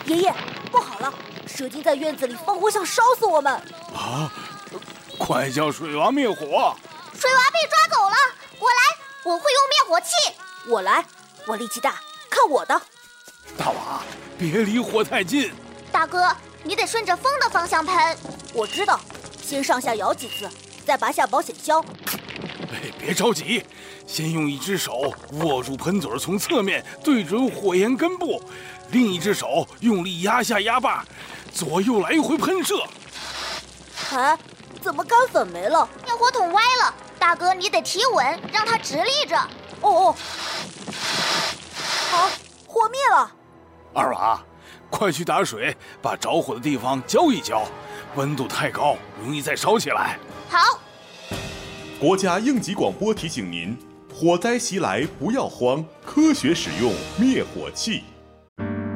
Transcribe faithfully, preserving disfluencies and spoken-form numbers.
爷爷，不好了，蛇精在院子里放火，想烧死我们！ 啊！快叫水娃灭火！ 水娃被抓走了，我来，我会用灭火器。 我来，我力气大，看我的！ 大娃，别离火太近。 大哥，你得顺着风的方向喷。 我知道，先上下摇几次，再拔下保险销。 哎，别着急，先用一只手握住喷嘴，从侧面对准火焰根部，另一只手用力压下压把，左右来回喷射。 哎，怎么干粉没了？ 灭火筒歪了，大哥你得提稳，让它直立着。 哦哦，好，火灭了。 二娃，快去打水，把着火的地方浇一浇，温度太高，容易再烧起来。 好。 国家应急广播提醒您：火灾袭来不要慌，科学使用灭火器。